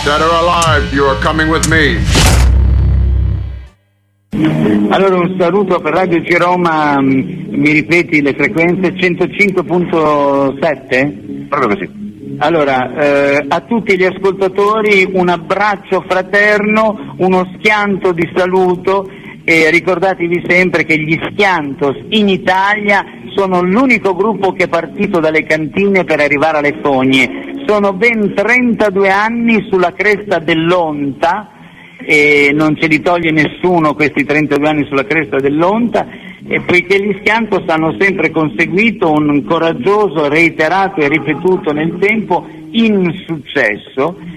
Dead or alive, you are coming with me. Allora un saluto per Radio C Roma, mi ripeti le frequenze? 105.7? Proprio così. Allora, a tutti gli ascoltatori un abbraccio fraterno, uno schianto di saluto e ricordatevi sempre che gli Schiantos in Italia sono l'unico gruppo che è partito dalle cantine per arrivare alle fogne. Sono ben 32 anni sulla cresta dell'Onta e non ce li toglie nessuno questi 32 anni sulla cresta dell'Onta, e poiché gli Schiantos hanno sempre conseguito un coraggioso, reiterato e ripetuto nel tempo insuccesso,